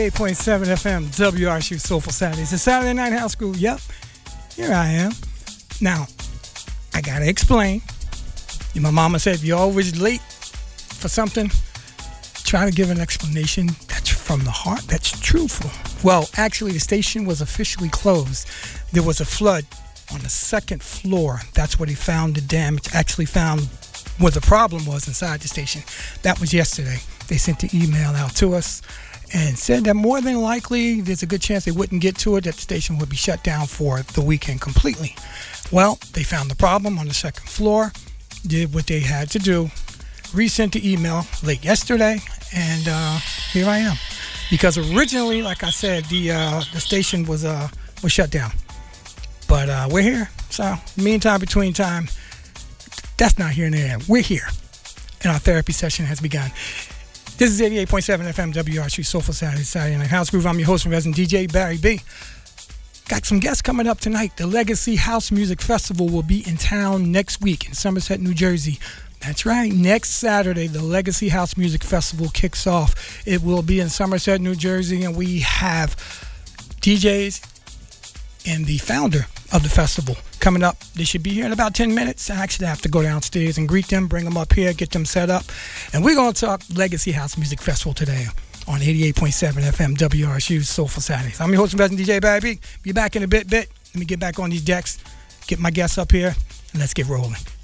8.7 FM, WRSU Soulful Saturdays. It's Saturday Night House Groove. Yep, here I am. Now, I gotta explain. My mama said, if you're always late for something, try to give an explanation that's from the heart, that's truthful. Well, actually, the station was officially closed. There was a flood on the second floor. That's where they found the damage, actually found what the problem was inside the station. That was yesterday. They sent the email out to us and said that more than likely there's a good chance they wouldn't get to it, that the station would be shut down for the weekend completely. Well, they found the problem on the second floor, did what they had to do, resent the email late yesterday, and here I am. Because originally, like I said, the station was shut down. But we're here. So, meantime, between time, that's not here and there. We're here. And our therapy session has begun. This is 88.7 FM WRSU Soulful Saturday Night House Groove. I'm your host and resident DJ, Barry B. Got some guests coming up tonight. The Legacy House Music Festival will be in town next week in Somerset, New Jersey. That's right. Next Saturday, the Legacy House Music Festival kicks off. It will be in Somerset, New Jersey, and we have DJs and the founder of the festival coming up. They should be here in about 10 minutes. I actually have to go downstairs and greet them, bring them up here, get them set up. And we're going to talk Legacy House Music Festival today on 88.7 FM WRSU Soulful Saturdays. I'm your host and resident DJ, Barry B. Be back in a bit. Let me get back on these decks, get my guests up here, and let's get rolling.